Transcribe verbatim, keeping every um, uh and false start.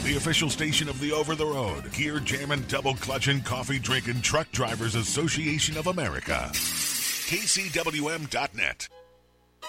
the official station of the over-the-road, gear jamming, double clutching, coffee drinking Truck Drivers Association of America. K C W M dot net.